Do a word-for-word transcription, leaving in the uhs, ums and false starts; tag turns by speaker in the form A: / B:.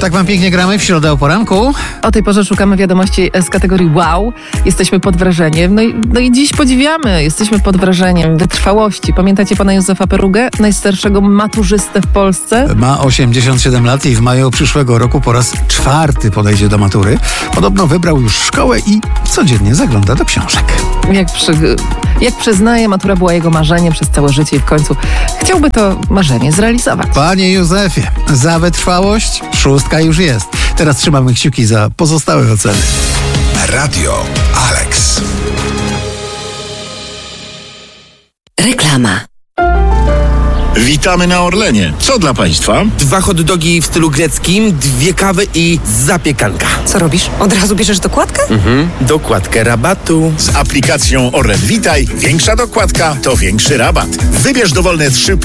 A: tak wam pięknie gramy w środę o poranku.
B: O tej porze szukamy wiadomości z kategorii wow. Jesteśmy pod wrażeniem. No i, no i dziś podziwiamy. Jesteśmy pod wrażeniem wytrwałości. Pamiętacie pana Józefa Perugę? Najstarszego maturzystę w Polsce?
A: Ma osiemdziesiąt siedem lat i w maju przyszłego roku po raz czwarty podejdzie do matury. Podobno wybrał już szkołę i codziennie zagląda do książek.
B: Jak, przy, jak przyznaje, matura była jego marzeniem przez całe życie i w końcu chciałby to marzenie zrealizować.
A: Panie Józefie, za wytrwałość szóstka już jest. Teraz trzymamy kciuki za pozostałe oceny.
C: Radio Alex.
D: Reklama.
E: Witamy na Orlenie. Co dla Państwa?
F: Dwa hot dogi w stylu greckim, dwie kawy i zapiekanka.
D: Co robisz? Od razu bierzesz dokładkę?
F: Mhm. Dokładkę rabatu.
E: Z aplikacją Orlen Witaj większa dokładka to większy rabat. Wybierz dowolne trzy